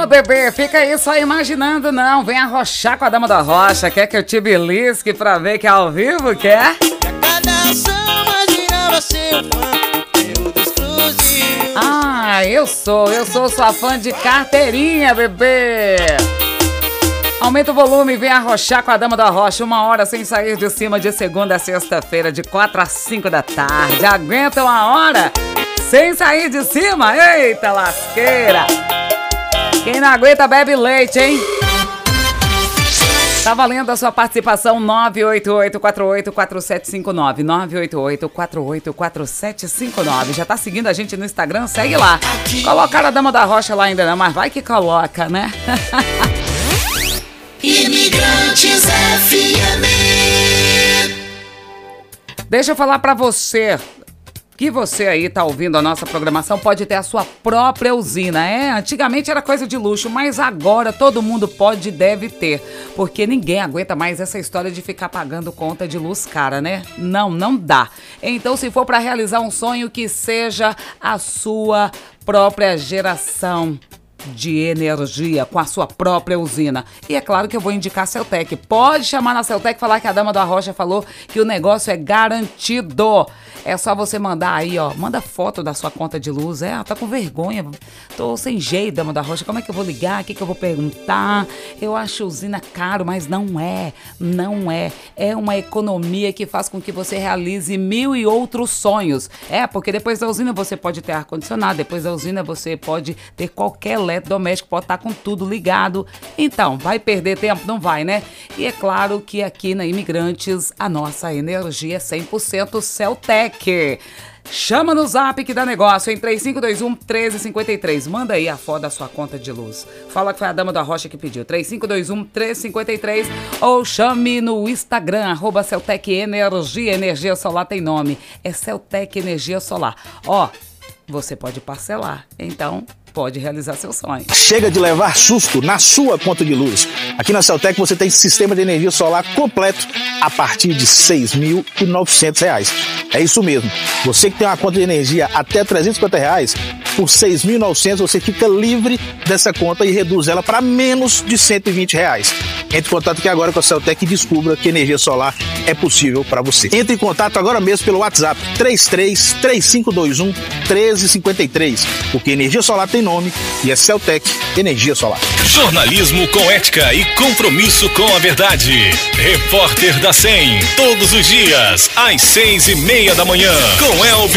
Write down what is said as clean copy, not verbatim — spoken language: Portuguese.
Ô, bebê, fica aí só imaginando, não. Vem arrochar com a Dama da Rocha. Quer que eu te belisque pra ver que é ao vivo, quer? Cada ação imaginava ser um fã, conteúdo exclusivo. Ah, eu sou sua fã de carteirinha, bebê. Aumenta o volume e vem arrochar com a Dama da Rocha. 1 hora sem sair de cima, de segunda a sexta-feira, de 4 às 5 da tarde. Aguenta 1 hora sem sair de cima? Eita lasqueira! Quem não aguenta bebe leite, hein? Tá valendo a sua participação. 988-484759. 988-484759. Já tá seguindo a gente no Instagram? Segue lá. Colocaram a Dama da Rocha lá ainda não, mas vai que coloca, né? Imigrantes FM. Deixa eu falar pra você que você aí tá ouvindo a nossa programação pode ter a sua própria usina. Antigamente era coisa de luxo, mas agora todo mundo pode e deve ter, porque ninguém aguenta mais essa história de ficar pagando conta de luz cara, né? Não dá. Então, se for para realizar um sonho, que seja a sua própria geração de energia com a sua própria usina. E é claro que eu vou indicar a Celltech. Pode chamar na Celltech e falar que a Dama da Rocha falou que o negócio é garantido. É só você mandar aí, ó. Manda foto da sua conta de luz. Tá com vergonha. Tô sem jeito, Dama da Rocha. Como é que eu vou ligar? O que eu vou perguntar? Eu acho usina caro, mas não é. Não é. É uma economia que faz com que você realize 1000 e outros sonhos. Porque depois da usina você pode ter ar-condicionado. Depois da usina você pode ter qualquer eletrodoméstico. Pode estar com tudo ligado. Então, vai perder tempo? Não vai, né? E é claro que aqui na Imigrantes a nossa energia é 100% Celltech. Chama no zap que dá negócio em 3521-1353. Manda aí a foto da sua conta de luz. Fala que foi a Dama da Rocha que pediu. 3521-1353 ou chame no Instagram, @Celltech Energia. Energia solar tem nome. É Celltech Energia Solar. Você pode parcelar. Então, pode realizar seu sonho. Chega de levar susto na sua conta de luz. Aqui na Celltech você tem sistema de energia solar completo a partir de R$ 6.900. É isso mesmo. Você que tem uma conta de energia até R$ 350, por R$ 6.900 você fica livre dessa conta e reduz ela para menos de R$ 120. Entre em contato aqui agora com a Celltech e descubra que energia solar é possível para você. Entre em contato agora mesmo pelo WhatsApp 33-3521-1353, porque energia solar tem nome e é Celltech Energia Solar. Jornalismo com ética e compromisso com a verdade. Repórter da 100, todos os dias, às 6:30 da manhã, com Elvis.